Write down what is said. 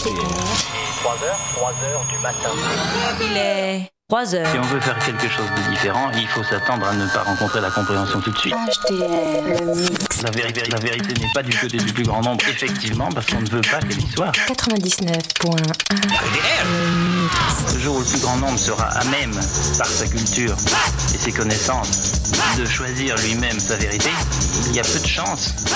3 heures du matin. Il est 3 heures. Si on veut faire quelque chose de différent, il faut s'attendre à ne pas rencontrer la compréhension tout de suite. HTR, le mix. La vérité n'est pas du côté du plus grand nombre, effectivement, parce qu'on ne veut pas qu'elle y soit. 99.1. Le jour où le plus grand nombre sera à même, par sa culture et ses connaissances, de choisir lui-même sa vérité, il y a peu de chances